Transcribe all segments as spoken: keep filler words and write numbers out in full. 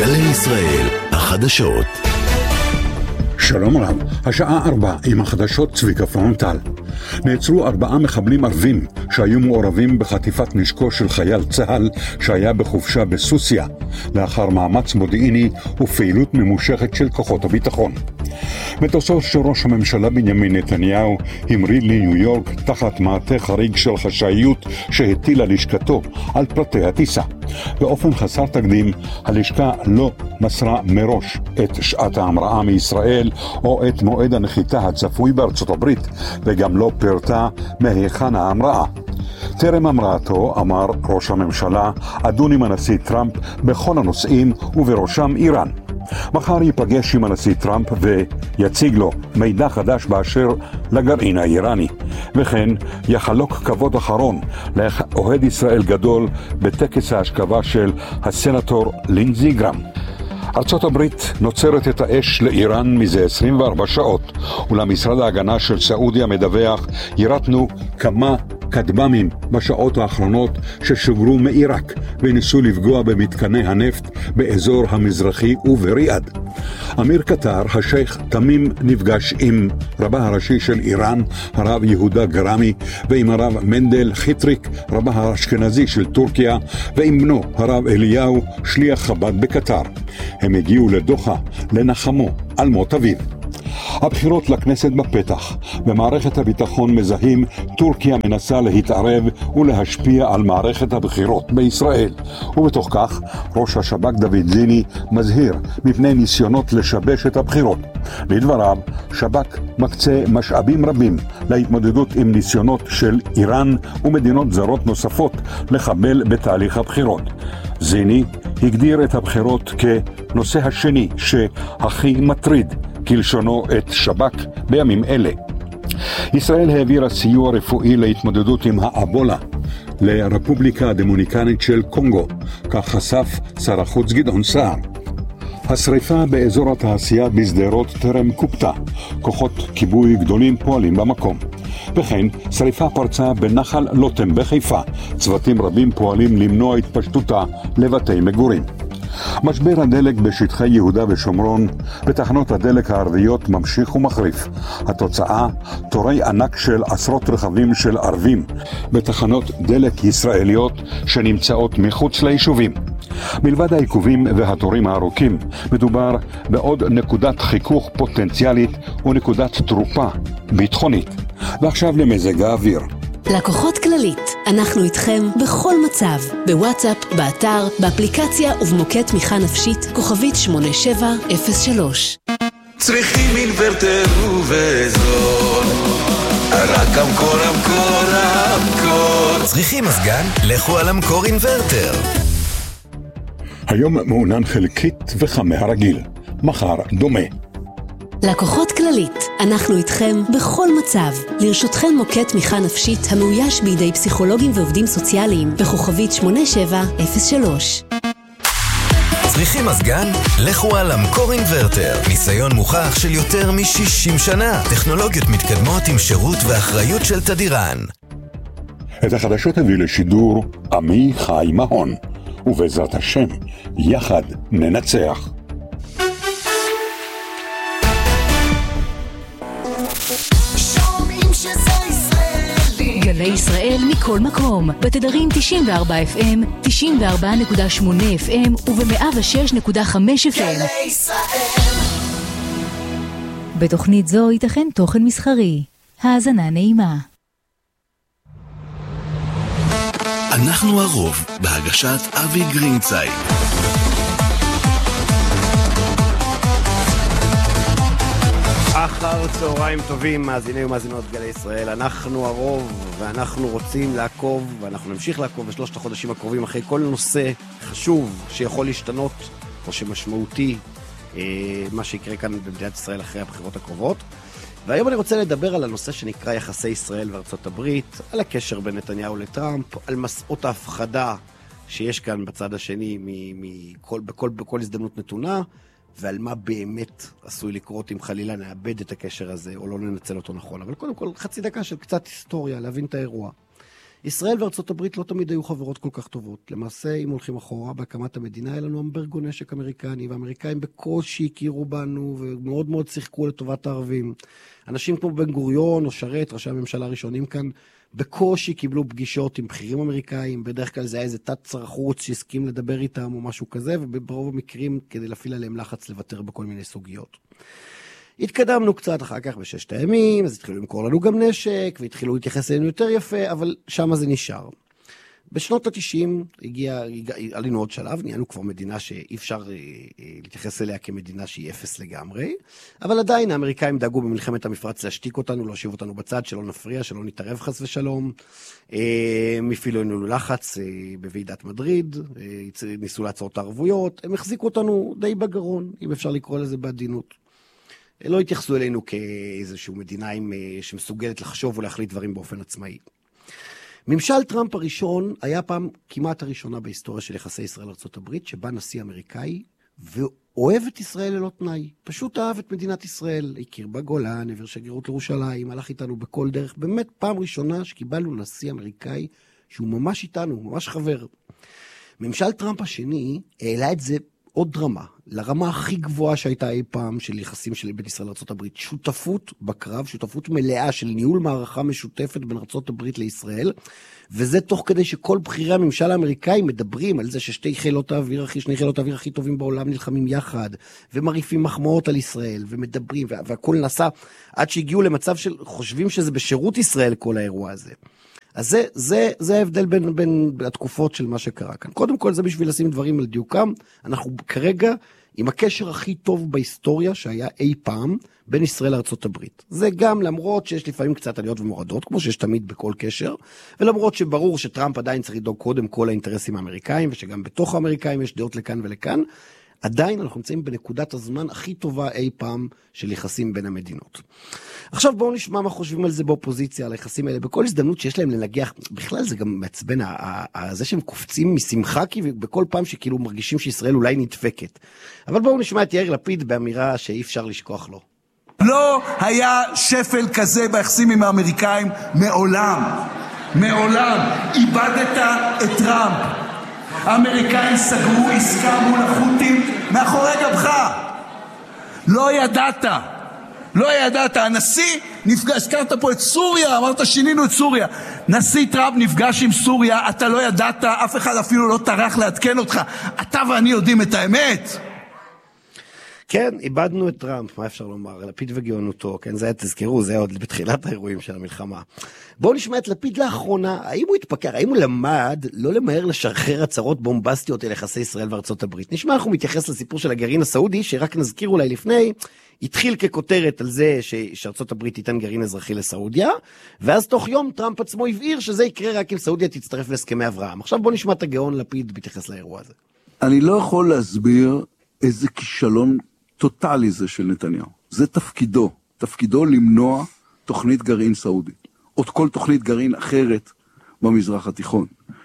גלי ישראל, החדשות. שלום רב, השעה ארבע עם החדשות צביקה פרונטל. נעצרו ארבעה מחבלים ערבים שהיו מעורבים בחטיפת נשקו של חייל צה"ל שהיה בחופשה בסוסיה, לאחר מאמץ מודיעיני ופעילות ממושכת של כוחות הביטחון. מטוסו של ראש הממשלה בנימין נתניהו המריא לניו יורק תחת מעטה חריג של חשאיות שהטילה לשכתו על פרטי הטיסה. באופן חסר תקדים, הלשכה לא מסרה מראש את שעת ההמראה מישראל או את מועד הנחיתה הצפוי בארצות הברית, וגם לא פרטה מהיכן ההמראה. טרם המראתו אמר ראש הממשלה, אדון עם הנשיא טראמפ בכל הנושאים ובראשם איראן. מחר ייפגש עם הנשיא טראמפ ויציג לו מידע חדש באשר לגרעין האיראני, וכן יחלוק כבוד אחרון לאוהד ישראל גדול בטקס ההשכבה של הסנטור לינזי גרם. ארצות הברית נוצרת את האש לאיראן מזה עשרים וארבע שעות, ולמשרד ההגנה של סעודיה מדווח, ירתנו כמה כטב"מים בשעות האחרונות ששוגרו מעיראק וניסו לפגוע במתקני הנפט באזור המזרחי ובריאד. אמיר קטר, השייך תמים, נפגש עם רבה הראשי של איראן, הרב יהודה גרמי, ועם הרב מנדל חיטריק, רבה האשכנזי של טורקיה, ועם בנו הרב אליהו, שליח חב"ד בקטר. הם הגיעו לדוחה לנחמו על מות אביו. הבחירות לכנסת בפתח. במערכת הביטחון מזהים, טורקיה מנסה להתערב ולהשפיע על מערכת הבחירות בישראל. ובתוך כך, ראש השב"כ דוד זיני מזהיר מפני ניסיונות לשבש את הבחירות. לדבריו, שב"כ מקצה משאבים רבים להתמודדות עם ניסיונות של איראן ומדינות זרות נוספות לחבל בתהליך הבחירות. זיני הגדיר את הבחירות כנושא השני שהכי מטריד, כלשונו, את שב"כ בימים אלה. ישראל העבירה סיוע רפואי להתמודדות עם האבולה לרפובליקה הדמוניקנית של קונגו, כך חשף שר החוץ גדעון סער. השריפה באזור התעשייה בשדרות טרם קופתה, כוחות כיבוי גדולים פועלים במקום. וכן, שריפה פרצה בנחל לוטם בחיפה, צוותים רבים פועלים למנוע התפשטותה לבתי מגורים. משבר הדלק בשטחי יהודה ושומרון בתחנות הדלק הערביות ממשיך ומחריף. התוצאה, תורי ענק של עשרות רכבים של ערבים בתחנות דלק ישראליות שנמצאות מחוץ ליישובים. מלבד העיכובים והתורים הארוכים, מדובר בעוד נקודת חיכוך פוטנציאלית ונקודת תרופה ביטחונית. ועכשיו למזג האוויר. לקוחות כללית, אנחנו איתכם בכל מצב, בוואטסאפ, באתר, באפליקציה ובמוקד תמיכה נפשית, כוכבית שמונה שבע אפס שלוש. צריכים אינוורטר ובזול, רק המקור, המקור, המקור. צריכים מזגן? לכו על המקור אינוורטר. היום מעונן חלקית וחמה הרגיל, מחר דומה. לקוחות כללית, אנחנו איתכם בכל מצב. לרשותכם מוקד תמיכה נפשית המאויש בידי פסיכולוגים ועובדים סוציאליים בכוכבית שמונה שבע אפס שלוש. צריכים מזגן? לכו על המקור אינוורטר. ניסיון מוכח של יותר מ-שישים שנה. טכנולוגיות מתקדמות עם שירות ואחריות של תדירן. את החדשות הביא לשידור עמי חי מהון, ובעזרת השם, יחד ננצח. גלי ישראל מכל מקום, בתדרים תשעים וארבע אף אם, תשעים וארבע נקודה שמונה אף אם וב-מאה ושש נקודה חמש אף אם. גלי ישראל. בתוכנית זו ייתכן תוכן מסחרי. האזנה נעימה. אנחנו הרוב, בהגשת אבי גרינצייג. אחר צהריים טובים, מאזיני ומאזינות גלי ישראל. אנחנו הרוב, ואנחנו רוצים לעקוב, ואנחנו נמשיך לעקוב בשלושת החודשים הקרובים אחרי כל נושא חשוב שיכול להשתנות, או שמשמעותי, אה, מה שיקרה כאן במדינת ישראל אחרי הבחירות הקרובות. והיום אני רוצה לדבר על הנושא שנקרא יחסי ישראל וארצות הברית, על הקשר בין נתניהו לטראמפ, על מסעות ההפחדה שיש כאן בצד השני מכל, בכל, בכל הזדמנות נתונה, ועל מה באמת עשוי לקרות אם חלילה נאבד את הקשר הזה או לא ננצל אותו נכון. אבל קודם כל חצי דקה של קצת היסטוריה, להבין את האירוע. ישראל וארצות הברית לא תמיד היו חברות כל כך טובות. למעשה, אם הולכים אחורה בהקמת המדינה, היה לנו אמברגו נשק אמריקני, והאמריקאים בקושי הכירו בנו, ומאוד מאוד שיחקו לטובת הערבים. אנשים כמו בן גוריון או שרת, ראשי הממשלה הראשונים כאן, בקושי קיבלו פגישות עם בכירים אמריקאים, בדרך כלל זה היה איזה תת שר חוץ שהסכים לדבר איתם או משהו כזה, וברוב המקרים כדי להפעיל עליהם לחץ לוותר בכל מיני סוגיות. התקדמנו קצת אחר כך בששת הימים, אז התחילו למכור לנו גם נשק, והתחילו להתייחס אלינו יותר יפה, אבל שם זה נשאר. בשנות ה-תשעים הגיע, עלינו עוד שלב, נהיינו כבר מדינה שאי אפשר להתייחס אליה כמדינה שהיא אפס לגמרי, אבל עדיין האמריקאים דאגו במלחמת המפרץ להשתיק אותנו, להושיב אותנו בצד, שלא נפריע, שלא נתערב חס ושלום. הם הפעילו לנו לחץ בוועידת מדריד, ניסו לעצור את הערבויות, הם החזיקו אותנו די בגרון, אם אפשר לקרוא לזה בעדינות. לא התייחסו אלינו כאיזושהי מדינה שמסוגלת לחשוב ולהחליט דברים באופן עצמאי. ממשל טראמפ הראשון היה פעם כמעט הראשונה בהיסטוריה של יחסי ישראל-ארצות הברית, שבה נשיא אמריקאי ואוהב את ישראל ללא תנאי. פשוט אהב את מדינת ישראל, הכיר בגולן, העביר שגרירות לירושלים, הלך איתנו בכל דרך. באמת פעם ראשונה שקיבלנו נשיא אמריקאי שהוא ממש איתנו, ממש חבר. ממשל טראמפ השני העלה את זה עוד רמה, לרמה הכי גבוהה שהייתה אי פעם של יחסים של בין ישראל לארצות הברית. שותפות בקרב, שותפות מלאה של ניהול מערכה משותפת בין ארצות הברית לישראל, וזה תוך כדי שכל בכירי הממשל האמריקאי מדברים על זה ששתי חילות האוויר הכי, שני חילות האוויר הכי טובים בעולם נלחמים יחד, ומריפים מחמאות על ישראל, ומדברים, והכל נעשה עד שהגיעו למצב של חושבים שזה בשירות ישראל כל האירוע הזה. אז זה, זה, זה ההבדל בין, בין התקופות של מה שקרה כאן. קודם כל זה בשביל לשים דברים על דיוקם, אנחנו כרגע עם הקשר הכי טוב בהיסטוריה שהיה אי פעם בין ישראל לארצות הברית. זה גם למרות שיש לפעמים קצת עליות ומורדות, כמו שיש תמיד בכל קשר, ולמרות שברור שטראמפ עדיין צריך לדאוג קודם כל האינטרסים האמריקאים, ושגם בתוך האמריקאים יש דעות לכאן ולכאן, עדיין אנחנו נמצאים בנקודת הזמן הכי טובה אי פעם של יחסים בין המדינות. עכשיו בואו נשמע מה חושבים על זה באופוזיציה, על היחסים האלה, בכל הזדמנות שיש להם לנגח, בכלל זה גם מעצבן, זה שהם קופצים משמחה, כי בכל פעם שכאילו מרגישים שישראל אולי נדפקת. אבל בואו נשמע את יאיר לפיד באמירה שאי אפשר לשכוח לו. לא היה שפל כזה ביחסים עם האמריקאים מעולם, מעולם. איבדת את טראמפ. האמריקאים סגרו עסקה מול החות'ים מאחורי גבך. לא ידעת. לא ידעת. הנשיא נפגש, הזכרת פה את סוריה, אמרת שינינו את סוריה. נשיא טראמפ נפגש עם סוריה, אתה לא ידעת, אף אחד אפילו לא טרח לעדכן אותך. אתה ואני יודעים את האמת. כן, איבדנו את טראמפ, מה אפשר לומר? לפיד וגאונותו, כן, זה היה, תזכרו, זה היה עוד בתחילת האירועים של המלחמה. בואו נשמע את לפיד לאחרונה, האם הוא התפקר, האם הוא למד לא למהר לשחרר הצהרות בומבסטיות אל יחסי ישראל וארצות הברית? נשמע איך הוא מתייחס לסיפור של הגרעין הסעודי, שרק נזכיר אולי לפני, התחיל ככותרת על זה שארצות הברית תיתן גרעין אזרחי לסעודיה, ואז תוך יום טראמפ עצמו הבהיר שזה יקרה רק אם סעודיה תצטרף להסכמי אברהם. עכשיו בואו נשמע את הגאון לפיד בהתייחס לאירוע הזה. אני לא יכול להסביר איזה כישלון טוטלי זה של נתניהו. זה תפקידו. תפקידו למנוע תוכנית גרעין סעודית. עוד כל תוכנית גרעין אחרת במזרח התיכון.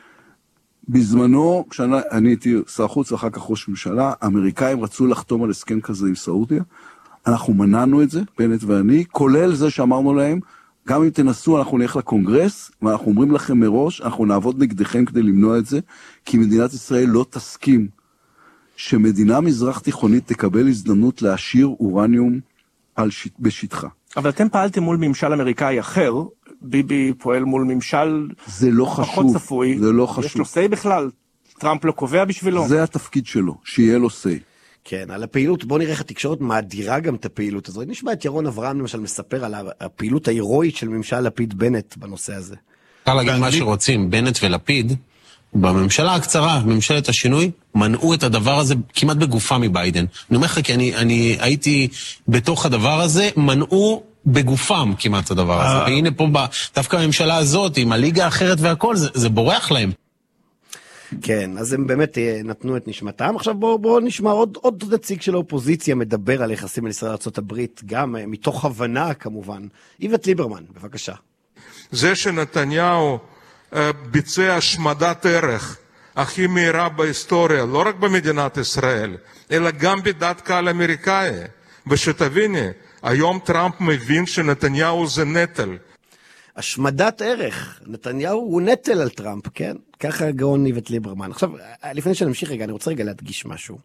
בזמנו, כשאני הייתי שר חוץ ואחר כך ראש ממשלה, האמריקאים רצו לחתום על הסכם כזה עם סעודיה. אנחנו מנענו את זה, בנט ואני, כולל זה שאמרנו להם, גם אם תנסו אנחנו נלך לקונגרס, ואנחנו אומרים לכם מראש, אנחנו נעבוד נגדכם כדי למנוע את זה, כי מדינת ישראל לא תסכים שמדינה מזרח תיכונית תקבל הזדמנות להשאיר אורניום על שט... בשטחה. אבל אתם פעלתם מול ממשל אמריקאי אחר, ביבי פועל מול ממשל זה לא פחות חשוב, צפוי. זה לא חשוב. יש לו סי בכלל? טראמפ לא קובע בשבילו? זה התפקיד שלו, שיהיה לו סי. כן, על הפעילות, בוא נראה איך התקשורת מאדירה גם את הפעילות הזאת. נשמע את ירון אברהם למשל מספר על הפעילות ההירואית של ממשל לפיד בנט בנושא הזה. אפשר להגיד מה שרוצים, בנט ולפיד, בממשלה הקצרה, ממשלת השינוי, מנעו את הדבר הזה כמעט בגופה מביידן. אני אומר לך, כי אני, אני הייתי בתוך הדבר הזה, מנעו בגופם כמעט את הדבר הזה. והנה פה, דווקא הממשלה הזאת, עם הליגה האחרת והכל, זה, זה בורח להם. כן, אז הם באמת נתנו את נשמתם. עכשיו בואו בוא נשמע עוד, עוד נציג של האופוזיציה מדבר על יחסים בין ישראל לארצות הברית, גם מתוך הבנה כמובן. איווט ליברמן, בבקשה. זה שנתניהו ביצע השמדת ערך הכי מהירה בהיסטוריה, לא רק במדינת ישראל, אלא גם בדעת קהל אמריקאי. ושתביני, היום טראמפ מבין שנתניהו זה נטל. השמדת ערך. נתניהו הוא נטל על טראמפ, כן? ככה גאון איווט ליברמן. עכשיו, לפני שנמשיך רגע, אני רוצה רגע להדגיש משהו.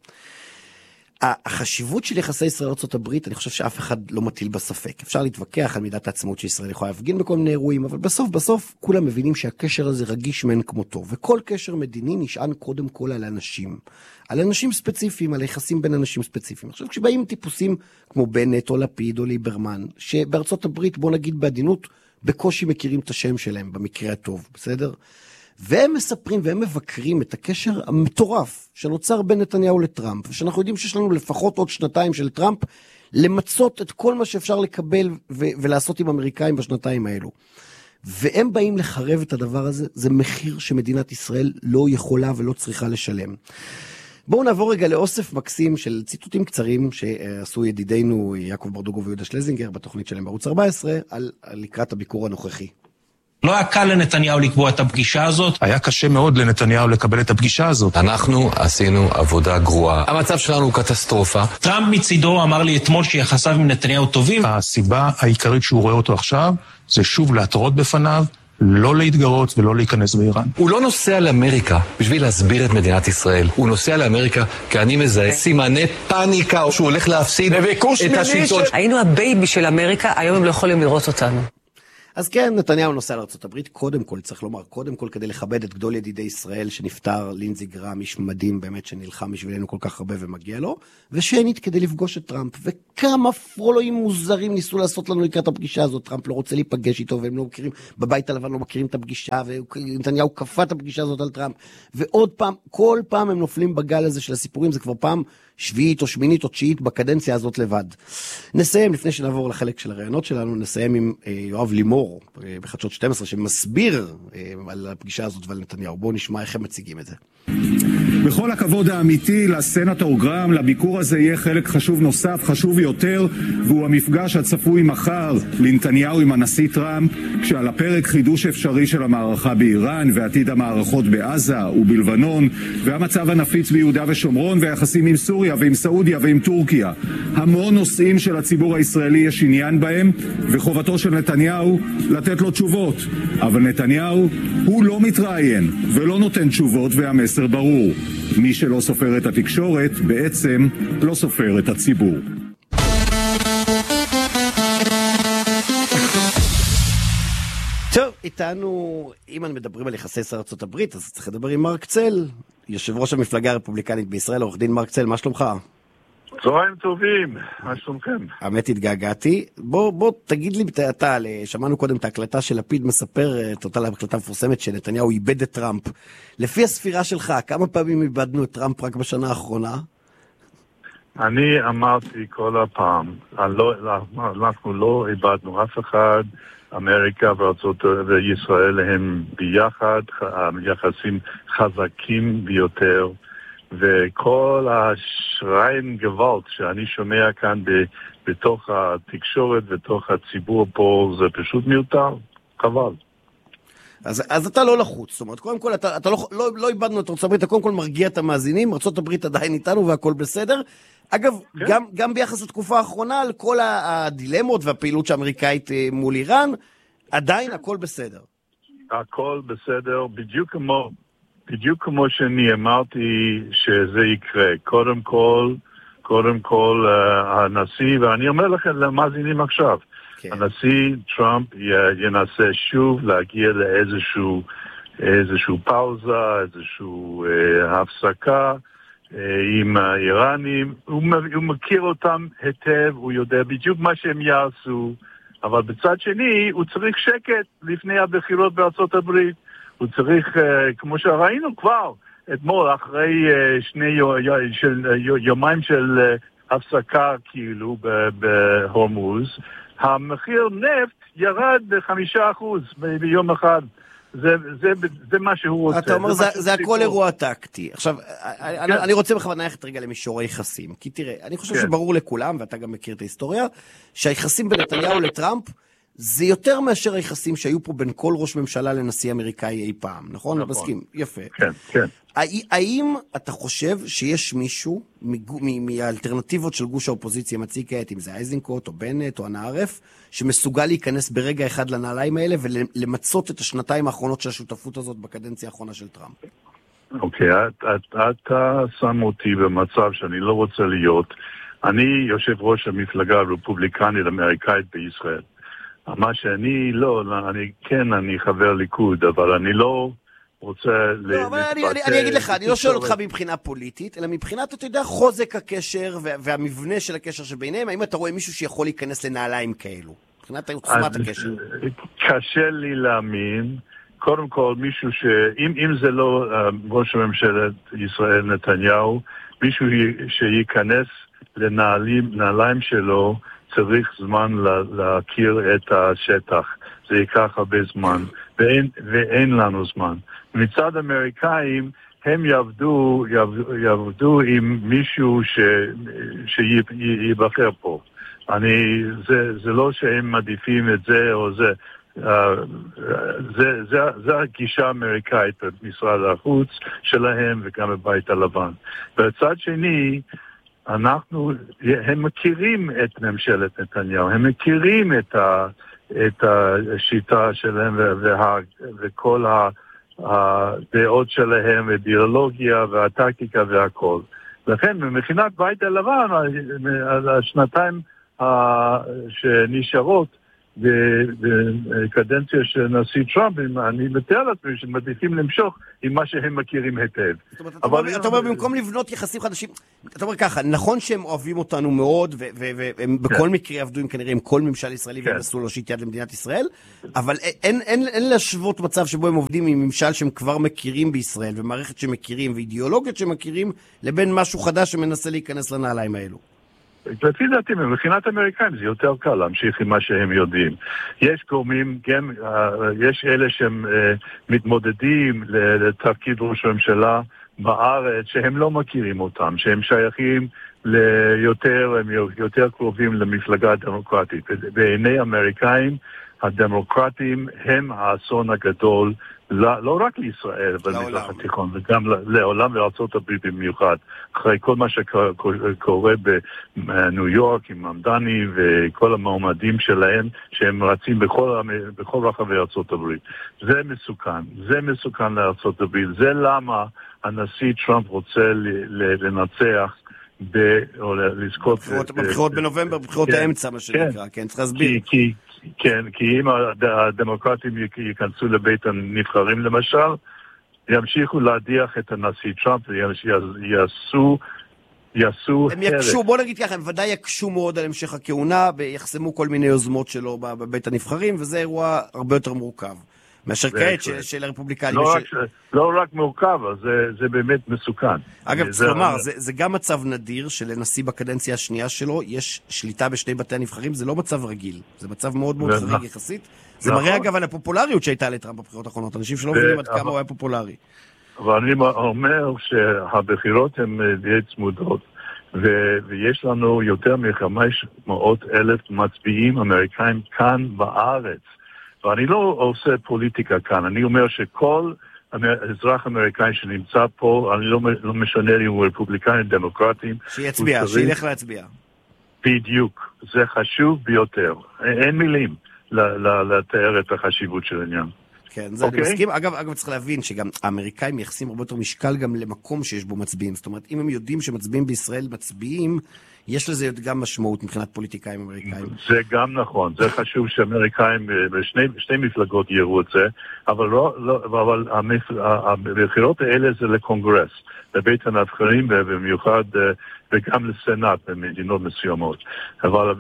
החשיבות של יחסי ישראל ארצות הברית, אני חושב שאף אחד לא מטיל בספק. אפשר להתווכח על מידת העצמאות שישראל יכולה להפגין בכל מיני אירועים, אבל בסוף בסוף כולם מבינים שהקשר הזה רגיש מן כמותו, וכל קשר מדיני נשען קודם כל על אנשים. על אנשים ספציפיים, על יחסים בין אנשים ספציפיים. עכשיו, כשבאים טיפוסים כמו בנט או לפיד או ליברמן, שבארצות הברית, בוא נגיד בעדינות, בקושי מכירים את השם שלהם, במקרה הטוב, בסדר? והם מספרים והם מבקרים את הקשר המטורף שנוצר בין נתניהו לטראמפ, ושאנחנו יודעים שיש לנו לפחות עוד שנתיים של טראמפ, למצות את כל מה שאפשר לקבל ו- ולעשות עם אמריקאים בשנתיים האלו. והם באים לחרב את הדבר הזה, זה מחיר שמדינת ישראל לא יכולה ולא צריכה לשלם. בואו נעבור רגע לאוסף מקסים של ציטוטים קצרים שעשו ידידינו יעקב ברדוגו ויהודה שלזינגר בתוכנית שלהם בערוץ ארבע עשרה על, על לקראת הביקור הנוכחי. לא היה קל לנתניהו לקבוע את הפגישה הזאת. היה קשה מאוד לנתניהו לקבל את הפגישה הזאת. אנחנו עשינו עבודה גרועה. המצב שלנו הוא קטסטרופה. טראמפ מצידו אמר לי אתמול שיחסיו עם נתניהו טובים. הסיבה העיקרית שהוא רואה אותו עכשיו, זה שוב להתרות בפניו, לא להתגרות ולא להיכנס באיראן. הוא לא נוסע לאמריקה בשביל להסביר את מדינת ישראל. הוא נוסע לאמריקה כי אני מזהה סימני פאניקה, או שהוא הולך להפסיד את השלטון. היינו הבייבי של אמריקה, היום הם לא יכולים לראות אותנו. אז כן, נתניהו נוסע לארצות הברית, קודם כל, צריך לומר, קודם כל כדי לכבד את גדול ידידי ישראל שנפטר, לינזי גרם, איש מדהים באמת שנלחם בשבילנו כל כך הרבה ומגיע לו, ושנית כדי לפגוש את טראמפ, וכמה פרולואים מוזרים ניסו לעשות לנו לקראת הפגישה הזאת, טראמפ לא רוצה להיפגש איתו, והם לא מכירים, בבית הלבן לא מכירים את הפגישה, ונתניהו כפה את הפגישה הזאת על טראמפ, ועוד פעם, כל פעם הם נופלים בגל הזה של הסיפורים, זה כבר פעם שביעית או שמינית או תשיעית בקדנציה הזאת לבד. נסיים, לפני שנעבור לחלק של הרעיונות שלנו, נסיים עם אה, יואב לימור, אה, בחדשות שתים עשרה, שמסביר אה, על הפגישה הזאת ועל נתניהו. בואו נשמע איך הם מציגים את זה. בכל הכבוד האמיתי לסנטור גרם, לביקור הזה יהיה חלק חשוב נוסף, חשוב יותר, והוא המפגש הצפוי מחר לנתניהו עם הנשיא טראמפ, כשעל הפרק חידוש אפשרי של המערכה באיראן ועתיד המערכות בעזה ובלבנון, והמצב הנפיץ ביהודה ושומרון והיחסים עם סוריה ועם סעודיה ועם טורקיה. המון נושאים של הציבור הישראלי יש עניין בהם, וחובתו של נתניהו לתת לו תשובות. אבל נתניהו הוא לא מתראיין ולא נותן תשובות, והמסר ברור. מי שלא סופר את התקשורת, בעצם לא סופר את הציבור. טוב, איתנו, אם אני מדברים על יחסי ישראל ארצות הברית, אז צריך לדבר עם מרק צל, יושב ראש המפלגה הרפובליקנית בישראל. עורך דין מרק צל, מה שלומך? צהריים טובים, מה שלומכם? האמת התגעגעתי. בוא, בוא תגיד לי, אתה, שמענו קודם את ההקלטה של לפיד מספר, את אותה ההקלטה מפורסמת שנתניהו איבד את טראמפ. לפי הספירה שלך, כמה פעמים איבדנו את טראמפ רק בשנה האחרונה? אני אמרתי כל הפעם, לא, אנחנו לא איבדנו אף אחד, אמריקה וארצות וישראל הם ביחד, יחסים חזקים ביותר, וכל השריין גוואלט שאני שומע כאן ב, בתוך התקשורת ובתוך הציבור פה, זה פשוט מיותר, חבל. אז, אז אתה לא לחוץ, זאת אומרת, קודם כל, אתה, אתה לא, לא, לא איבדנו את ארצות הברית, אתה קודם כל מרגיע את המאזינים, ארצות הברית עדיין איתנו והכל בסדר. אגב, כן. גם, גם ביחס לתקופה האחרונה, על כל הדילמות והפעילות שהאמריקאית מול איראן, עדיין הכל בסדר. הכל בסדר, בדיוק כמו, בדיוק כמו שאני אמרתי שזה יקרה. קודם כל, קודם כל, uh, הנשיא, ואני אומר לכם למאזינים עכשיו, כן. הנשיא טראמפ ינסה שוב להגיע לאיזשהו איזשהו פאוזה, איזשהו אה, הפסקה אה, עם האיראנים. הוא, הוא מכיר אותם היטב, הוא יודע בדיוק מה שהם יעשו, אבל בצד שני הוא צריך שקט לפני הבחירות בארצות הברית. הוא צריך, אה, כמו שראינו כבר אתמול, אחרי אה, שני יו, יו, של, יו, יומיים של אה, הפסקה כאילו בהורמוז, המחיר נפט ירד בחמישה אחוז ביום אחד. זה, זה, זה מה שהוא רוצה. אתה אומר, זה, זה, זה הכל אירוע טקטי. עכשיו, כן. אני, אני רוצה בכוונה ללכת רגע למישורי יחסים. כי תראה, אני חושב כן. שברור לכולם, ואתה גם מכיר את ההיסטוריה, שהיחסים בין נתניהו לטראמפ, זה יותר מאשר היחסים שהיו פה בין כל ראש ממשלה לנשיא אמריקאי אי פעם, נכון? נכון. מסכים, יפה. כן, כן. האם אתה חושב שיש מישהו מהאלטרנטיבות של גוש האופוזיציה מציג כעת, אם זה אייזנקוט או בנט או הנערף, שמסוגל להיכנס ברגע אחד לנעליים האלה ולמצות את השנתיים האחרונות של השותפות הזאת בקדנציה האחרונה של טראמפ? אוקיי, אתה שם אותי במצב שאני לא רוצה להיות. אני יושב ראש המפלגה הרפובליקנית האמריקאית בישראל. מה שאני לא, אני כן, אני חבר ליכוד, אבל אני לא רוצה... לא, אבל אני, אני, אני אגיד לך, אני לא שואל אותך מבחינה פוליטית, אלא מבחינת, אתה יודע, חוזק הקשר והמבנה של הקשר שביניהם, האם אתה רואה מישהו שיכול להיכנס לנעליים כאלו? מבחינת עוצמת הקשר. קשה לי להאמין, קודם כל מישהו ש... אם, אם זה לא ראש הממשלת ישראל נתניהו, מישהו שייכנס לנעליים שלו, צריך זמן להכיר את השטח. זה ייקח הרבה זמן, ואין, ואין לנו זמן. מצד אמריקאים, הם יעבדו, יעבדו, יעבדו עם מישהו ש, שיבחר פה. אני, זה, זה לא שהם מעדיפים את זה או זה. Uh, זה, זה, זה הגישה האמריקאית במשרד החוץ שלהם וגם בבית הלבן. בצד שני, אנחנו, הם מכירים את ממשלת נתניהו, הם מכירים את, ה, את השיטה שלהם וה, וכל הדעות שלהם, ואידיאולוגיה והטקטיקה והכל. לכן, מבחינת בית הלבן, על השנתיים שנשארות, בקדנציה של נשיא טראמפ, אני מתאר לעצמי שמעדיפים למשוך עם מה שהם מכירים היטב. אתה אומר, במקום לבנות יחסים חדשים, אתה אומר ככה, נכון שהם אוהבים אותנו מאוד, והם בכל מקרה עבדו כנראה עם כל ממשל ישראלי, והם עשו להושיט יד למדינת ישראל, אבל אין להשוות מצב שבו הם עובדים עם ממשל שהם כבר מכירים בישראל, ומערכת שמכירים, ואידיאולוגיות שמכירים, לבין משהו חדש שמנסה להיכנס לנעליים האלו. לפי דעתי, מבחינת אמריקאים זה יותר קל להמשיך עם מה שהם יודעים. יש גורמים, גם, יש אלה שהם מתמודדים לתפקיד ראש הממשלה בארץ, שהם לא מכירים אותם, שהם שייכים ליותר, הם יותר קרובים למפלגה הדמוקרטית. בעיני אמריקאים, הדמוקרטים הם האסון הגדול, לא, לא רק לישראל, אבל במזרח התיכון, וגם לעולם וארצות הברית במיוחד. אחרי כל מה שקורה בניו יורק עם ממדני וכל המועמדים שלהם, שהם רצים בכל, בכל רחבי ארצות הברית. זה מסוכן, זה מסוכן לארצות הברית. זה למה הנשיא טראמפ רוצה לנצח ב, או לזכות... בבחירות, בבחירות בנובמבר, בבחירות כן, האמצע, מה שנקרא, כן, צריך להסביר. כי, כי, כן, כי אם הדמוקרטים ייכנסו לבית הנבחרים למשל, ימשיכו להדיח את הנשיא טראמפ ויעשו יעשו הם יקשו, בוא נגיד ככה, הם ודאי יקשו מאוד על המשך הכהונה ויחסמו כל מיני יוזמות שלו בבית הנבחרים, וזה אירוע הרבה יותר מורכב מאשר כעת של, של הרפובליקנים. לא, ש... רק, לא רק מורכב, זה, זה באמת מסוכן. אגב, צריך לומר, זה, זה גם מצב נדיר שלנשיא בקדנציה השנייה שלו יש שליטה בשני בתי הנבחרים, זה לא מצב רגיל, זה מצב מאוד מאוד חריג יחסית. זה מראה אגב על הפופולריות שהייתה לטראמפ בבחירות האחרונות, אנשים שלא מבינים עד כמה הוא היה פופולרי. אבל אני אומר שהבחירות הן די צמודות, ויש לנו יותר מחמש מאות אלף מצביעים אמריקאים כאן בארץ. ואני לא עושה פוליטיקה כאן, אני אומר שכל אזרח אמריקאי שנמצא פה, אני לא, לא משנה לי אם הוא רפובליקני, דמוקרטים. שיצביע, שילך להצביע. בדיוק, זה חשוב ביותר. אין מילים לתאר את החשיבות של העניין. כן, זה okay. אני מסכים. אגב, אגב, צריך להבין שגם האמריקאים מייחסים הרבה יותר משקל גם למקום שיש בו מצביעים. זאת אומרת, אם הם יודעים שמצביעים בישראל מצביעים, יש לזה גם משמעות מבחינת פוליטיקאים אמריקאים. זה גם נכון. זה חשוב שאמריקאים בשני שני מפלגות יראו את זה, אבל, לא, לא, אבל הבחירות האלה זה לקונגרס, לבית הנבחרים במיוחד וגם לסנאט במדינות מסוימות. אבל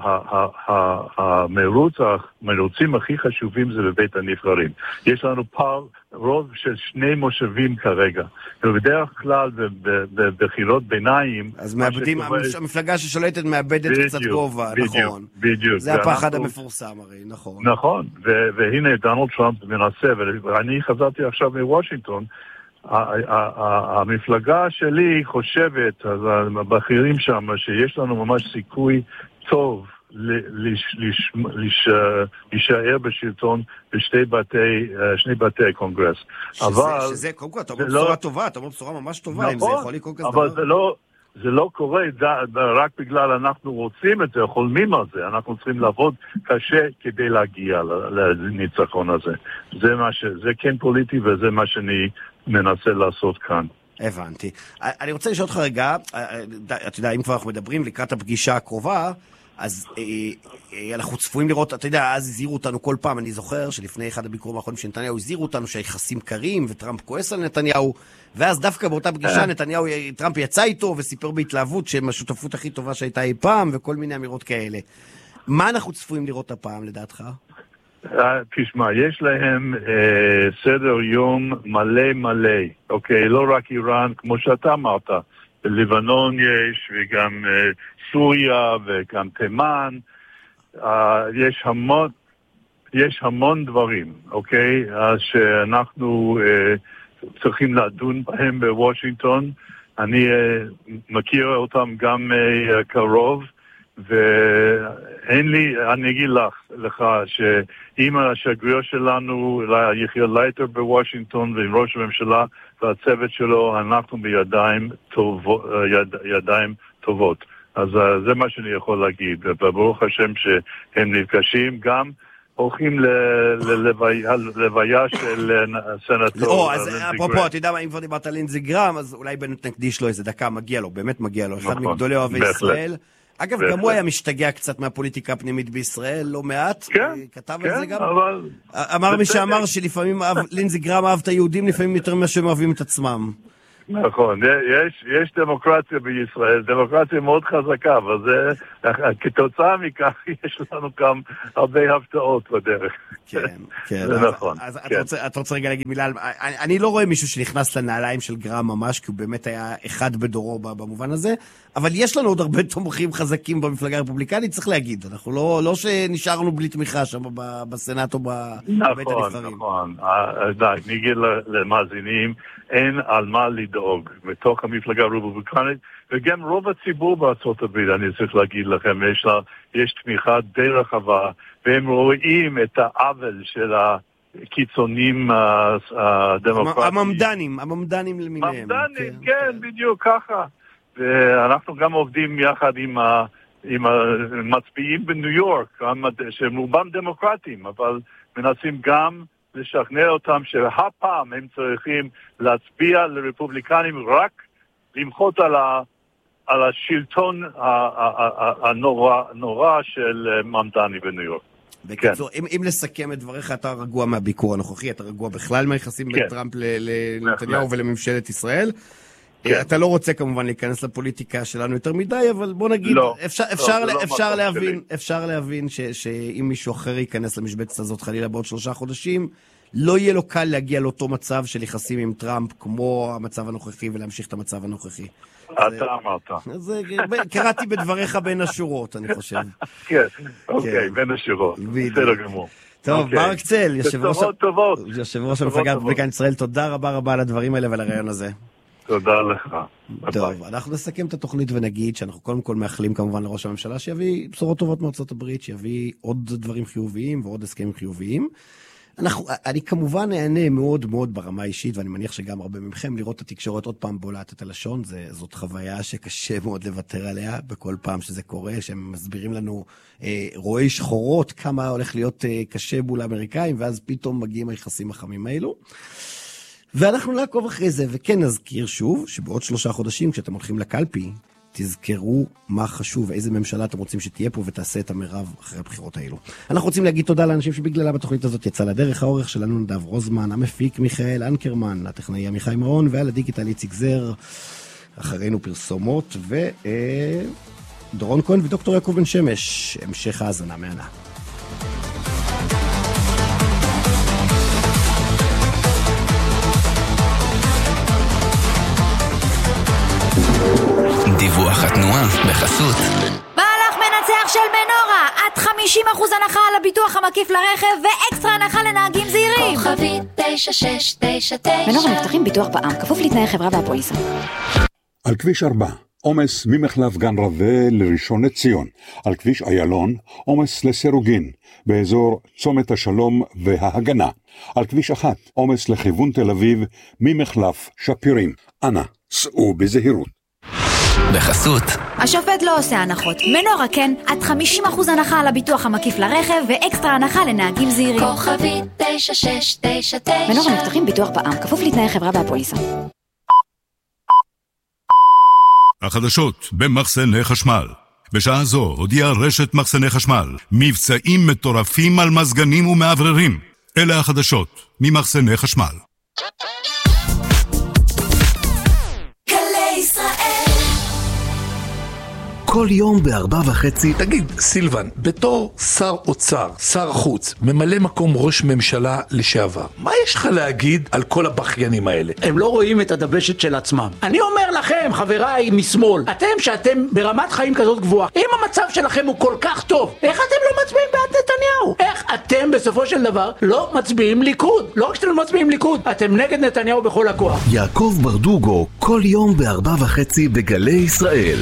המרוצים הכי חשובים זה בבית הנבחרים. יש לנו פער רוב של שני מושבים כרגע. ובדרך כלל בבחירות ביניים... אז מאבדים, המפלגה ששולטת מאבדת קצת גובה, נכון. בדיוק. זה הפחד המפורסם הרי, נכון. נכון, והנה דונלד טראמפ מנסה, ואני חזרתי עכשיו מוושינגטון, המפלגה שלי חושבת, אז הבכירים שם, שיש לנו ממש סיכוי טוב להישאר בשלטון בשתי בתי, שני בתי קונגרס. אבל... שזה, קודם כל, אתה אומר בשורה טובה, אתה אומר בשורה ממש טובה, אם זה יכול לקרות כזה דבר. אבל זה לא... זה לא קורה רק בגלל אנחנו רוצים את זה, חולמים על זה. אנחנו צריכים לעבוד קשה כדי להגיע לניצחון הזה. זה מה ש... זה כן פוליטי וזה מה שאני מנסה לעשות כאן. הבנתי. אני רוצה לשאול אותך רגע, אתה יודע, אם כבר אנחנו מדברים לקראת הפגישה הקרובה, אז אה, אה, אנחנו צפויים לראות, אתה יודע, אז הזהירו אותנו כל פעם, אני זוכר שלפני אחד הביקורים האחרונים של נתניהו, הזהירו אותנו שהיחסים קרים וטראמפ כועס על נתניהו, ואז דווקא באותה פגישה נתניהו, טראמפ יצא איתו וסיפר בהתלהבות שהם השותפות הכי טובה שהייתה אי פעם, וכל מיני אמירות כאלה. מה אנחנו צפויים לראות הפעם לדעתך? תשמע, יש להם אה, סדר יום מלא מלא, אוקיי? לא רק איראן, כמו שאתה אמרת, בלבנון יש, וגם אה, סוריה, וגם תימן, אה, יש המון, יש המון דברים, אוקיי? אז שאנחנו אה, צריכים לדון בהם בוושינגטון. אני אה, מכיר אותם גם אה, קרוב, ואין לי, אני אגיד לך, לך שאם השגריר שלנו, יחיאל לייטר בוושינגטון, ועם ראש הממשלה והצוות שלו, אנחנו בידיים טוב, יד, ידיים טובות. אז זה מה שאני יכול להגיד. וברוך השם שהם נפגשים, גם הולכים ללוויה של סנטור. או, אז אפרופו, אתה יודע מה, אם כבר דיברת על לינזי גרם, אז אולי בנט נקדיש לו איזה דקה, מגיע לו, באמת מגיע לו, אחד מגדולי אוהבי ישראל. אגב, גם הוא היה משתגע קצת מהפוליטיקה הפנימית בישראל, לא מעט. כן, כתב על זה גם. אמר מי שאמר שלפעמים לינזי גרם אהב את היהודים, לפעמים יותר ממה שהם אוהבים את עצמם. נכון, יש, יש דמוקרטיה בישראל, דמוקרטיה מאוד חזקה, אבל זה, כתוצאה מכך יש לנו גם הרבה הפתעות בדרך. כן, כן. זה נכון. אז אתה רוצה רגע להגיד מילה, אני לא רואה מישהו שנכנס לנעליים של גרם ממש, כי הוא באמת היה אחד בדורו במובן הזה, אבל יש לנו עוד הרבה תומכים חזקים במפלגה הרפובליקנית, צריך להגיד, אנחנו לא, לא שנשארנו בלי תמיכה שם בסנאט או בבית הנבחרים. נכון, נכון. די, נגיד למאזינים, אין על מה לדאוג בתוך המפלגה הרפובליקנית, וגם רוב הציבור בארצות הברית, אני צריך להגיד לכם, יש, לה, יש תמיכה די רחבה, והם רואים את העוול של הקיצונים הדמוקרטיים. הממדנים, הממדנים למיניהם. הממדנים, כן, כן, בדיוק ככה. ואנחנו גם עובדים יחד עם, ה, עם המצביעים בניו יורק, שהם רובם דמוקרטים, אבל מנסים גם לשכנע אותם שהפעם הם צריכים להצביע לרפובליקנים רק למחות על, ה, על השלטון הנורא, נורא של ממדני בניו יורק. בקיצור, כן. אם, אם לסכם את דבריך, אתה רגוע מהביקור הנוכחי, אתה רגוע בכלל מהיחסים כן. בין טראמפ לנתניהו ולממשלת ישראל. כן. אתה לא רוצה כמובן להיכנס לפוליטיקה שלנו יותר מדי, אבל בוא נגיד, לא, אפשר, לא, אפשר, לא, אפשר, לא להבין, אפשר להבין ש, שאם מישהו אחר ייכנס למשבצת הזאת חלילה בעוד שלושה חודשים, לא יהיה לו קל להגיע לאותו מצב של יחסים עם טראמפ כמו המצב הנוכחי ולהמשיך את המצב הנוכחי. אתה אמרת. אז קראתי בדבריך בין השורות, אני חושב. כן, אוקיי, בין השורות. בסדר גמור. טוב, ברק צל, יושב ראש המפלגה הרפובליקנית ישראל, תודה רבה רבה על הדברים האלה ועל הרעיון הזה. תודה לך. טוב, אנחנו נסכם את התוכנית ונגיד שאנחנו קודם כל מאחלים כמובן לראש הממשלה שיביא בשורות טובות מארצות הברית, שיביא עוד דברים חיוביים ועוד הסכמים חיוביים. אנחנו, אני כמובן נהנה מאוד מאוד ברמה האישית, ואני מניח שגם הרבה ממכם לראות את התקשורת עוד פעם בולעת את הלשון, זה, זאת חוויה שקשה מאוד לוותר עליה בכל פעם שזה קורה, שהם מסבירים לנו אה, רואי שחורות כמה הולך להיות אה, קשה מול האמריקאים, ואז פתאום מגיעים היחסים החמים האלו. ואנחנו נעקוב אחרי זה, וכן נזכיר שוב, שבעוד שלושה חודשים, כשאתם הולכים לקלפי, תזכרו מה חשוב, איזה ממשלה אתם רוצים שתהיה פה, ותעשה את המרב אחרי הבחירות האלו. אנחנו רוצים להגיד תודה לאנשים שבגללה בתוכנית הזאת יצא לדרך, העורך שלנו נדב רוזמן, המפיק מיכאל אנקרמן, הטכנאי עמיחי מרון, ועל הדיגיטל איציק זר, אחרינו פרסומות, ודורון כהן ודוקטור יעקב בן שמש, המשך האזנה מהנה. דיווח התנועה בחסות מהלך מנצח של מנורה, עד חמישים אחוז הנחה על הביטוח המקיף לרכב ואקסטרה הנחה לנהגים זהירים. כוכבית תשע שש תשע תשע. מנורה מבטחים ביטוח בע"מ, כפוף לתנאי חברה והפוליסה. על כביש ארבע, עומס ממחלף גן רווה לראשון לציון, על כביש איילון, עומס לסירוגין, באזור צומת השלום וההגנה, על כביש אחת, עומס לכיוון תל אביב, ממחלף שפירים. אנא, סעו בזהירות. בחסות השופט לא עושה הנחות. מנורה כן, עד חמישים אחוז הנחה על הביטוח המקיף לרכב ואקסטרה הנחה לנהגים זהירים. כוכבית תשע שש תשע תשע. מנורה מבטחים ביטוח בע"מ, כפוף לתנאי חברה והפוליסה. החדשות במחסני חשמל. בשעה זו הודיעה רשת מחסני חשמל מבצעים מטורפים על מזגנים ומעבררים. אלה החדשות ממחסני חשמל. כל יום בארבע וחצי. תגיד, סילבן, בתור שר אוצר, שר חוץ, ממלא מקום ראש ממשלה לשעבר, מה יש לך להגיד על כל הבחיינים האלה? הם לא רואים את הדבשת של עצמם. אני אומר לכם, חבריי משמאל, אתם שאתם ברמת חיים כזאת גבוהה, אם המצב שלכם הוא כל כך טוב, איך אתם לא מצביעים בעד נתניהו? איך אתם בסופו של דבר לא מצביעים ליכוד? לא רק שאתם לא מצביעים ליכוד, אתם נגד נתניהו בכל הכוח. יעקב ברדוגו, כל יום בארבע וחצי בגלי ישראל.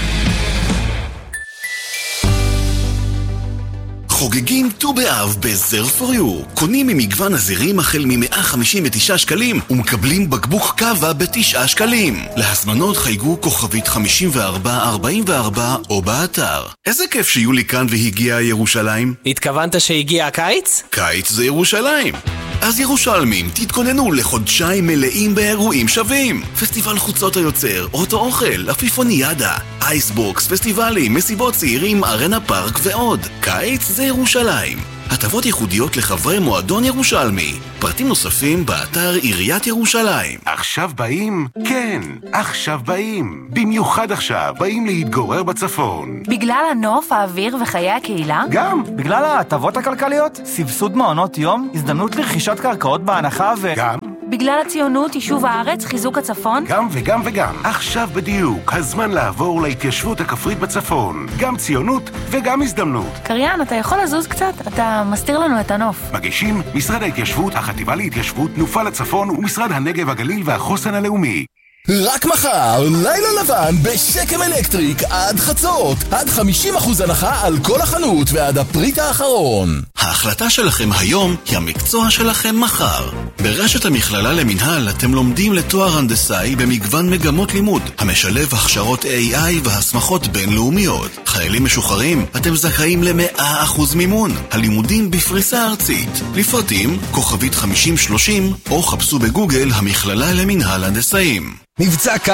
חוגגים ט"ו באב בזר פור יו. קונים ממגוון הזירים החל מ-מאה חמישים ותשעה שקלים ומקבלים בקבוק קווה בתשעה שקלים. להזמנות חייגו כוכבית חמישים וארבע ארבעים וארבע או באתר. איזה כיף שיולי כאן והגיע ירושלים. התכוונת שהגיע הקיץ? קיץ זה ירושלים. אז ירושלמים, תתכוננו לחודשיים מלאים באירועים שווים. פסטיבל חוצות היוצר, אוטו אוכל, אפיפוניאדה, אייסבוקס, פסטיבלים, מסיבות צעירים, ארנה פארק ועוד. קיץ זה ירושלים. הטבות ייחודיות לחברי מועדון ירושלמי. פרטים נוספים באתר עיריית ירושלים. עכשיו באים? כן, עכשיו באים. במיוחד עכשיו באים להתגורר בצפון. בגלל הנוף, האוויר וחיי הקהילה? גם, בגלל ההטבות הכלכליות, סבסוד מעונות יום, הזדמנות לרכישת קרקעות בהנחה ו... גם. בגלל הציונות, יישוב הארץ, חיזוק הצפון? גם וגם וגם. עכשיו בדיוק, הזמן לעבור להתיישבות הכפרית בצפון. גם ציונות וגם הזדמנות. קריין, אתה יכול לזוז קצת? אתה מסתיר לנו את הנוף. מגישים משרד ההתיישבות, החטיבה להתיישבות, תנופה לצפון ומשרד הנגב הגליל והחוסן הלאומי. רק מחר, לילה לבן בשקם אלקטריק עד חצות, עד חמישים אחוז הנחה על כל החנות ועד הפריט האחרון. ההחלטה שלכם היום היא המקצוע שלכם מחר. ברשת המכללה למנהל אתם לומדים לתואר הנדסאי במגוון מגמות לימוד, המשלב הכשרות איי איי והסמכות בינלאומיות. חיילים משוחררים, אתם זכאים ל-מאה אחוז מימון. הלימודים בפריסה ארצית. לפרטים, כוכבית חמישים שלושים, או חפשו בגוגל המכללה למנהל הנדסאים. מבצע